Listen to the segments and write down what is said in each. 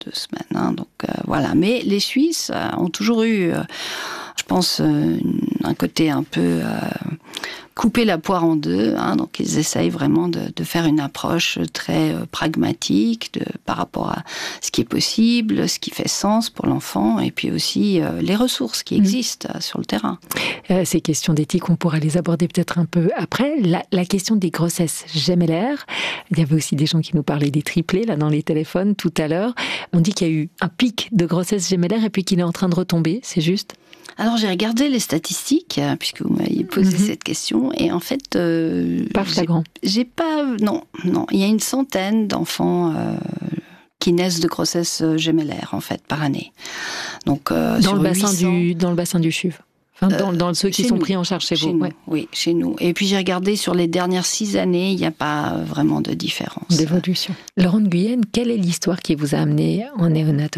2 semaines. Hein, donc voilà. Mais les Suisses ont toujours eu, je pense, un côté un peu couper la poire en deux. Hein, donc ils essayent vraiment de faire une approche très pragmatique par rapport à ce qui est possible, ce qui fait sens pour l'enfant, et puis aussi les ressources qui existent sur le terrain. Ces questions d'éthique, on pourra les aborder peut-être un peu après. La question des grossesses gémellaires, il y avait aussi des gens qui nous parlaient des triplés là dans les téléphones tout à l'heure. On dit qu'il y a eu un pic de grossesse gémellaire et puis qu'il est en train de retomber, c'est juste ? Alors j'ai regardé les statistiques, puisque vous m'aviez posé cette question, et en fait... pas flagrant. J'ai pas... Non. Il y a une centaine d'enfants qui naissent de grossesse gémellaire, en fait, par année. Donc, dans le bassin du CHUV. Enfin, dans ceux qui sont pris en charge chez vous. Nous, oui, chez nous. Et puis j'ai regardé sur les dernières 6 années, il n'y a pas vraiment de différence. D'évolution. Laurent Nguyen, quelle est l'histoire qui vous a amené en néonatologie ?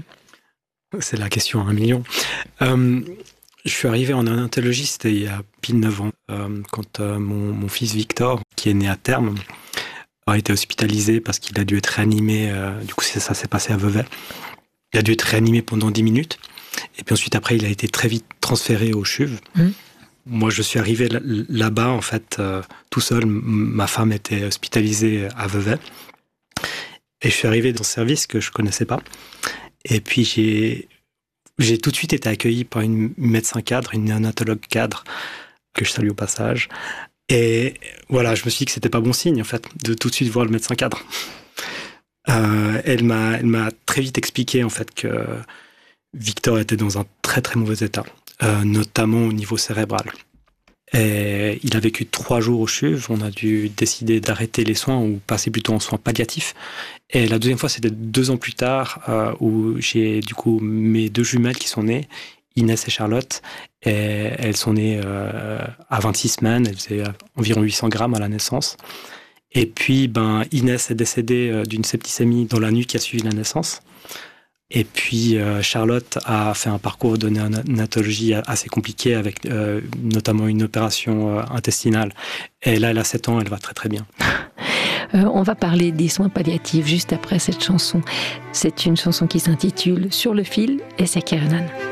C'est la question à 1 million. Je suis arrivé en néonatologie, c'était il y a pile 9 ans, quand mon fils Victor, qui est né à terme, a été hospitalisé parce qu'il a dû être réanimé. Du coup, ça s'est passé à Vevey. Il a dû être réanimé pendant 10 minutes. Et puis ensuite, après, il a été très vite transféré au CHUV. Moi, je suis arrivé là-bas, en fait, tout seul. Ma femme était hospitalisée à Vevey. Et je suis arrivé dans ce service que je ne connaissais pas. Et puis, j'ai tout de suite été accueilli par une médecin cadre, une néonatologue cadre, que je salue au passage. Et voilà, je me suis dit que c'était pas bon signe, en fait, de tout de suite voir le médecin cadre. Elle m'a très vite expliqué, en fait, que Victor était dans un très très mauvais état, notamment au niveau cérébral. Et il a vécu 3 jours au CHUV. On a dû décider d'arrêter les soins ou passer plutôt en soins palliatifs. Et la deuxième fois, c'était 2 ans plus tard, où j'ai du coup mes 2 jumelles qui sont nées, Inès et Charlotte. Et elles sont nées à 26 semaines. Elles faisaient environ 800 grammes à la naissance. Et puis, Inès est décédée d'une septicémie dans la nuit qui a suivi la naissance. Et puis, Charlotte a fait un parcours de néonatologie assez compliqué avec notamment une opération intestinale. Et là, elle a 7 ans, elle va très très bien. On va parler des soins palliatifs juste après cette chanson. C'est une chanson qui s'intitule « Sur le fil » et c'est Kerenan.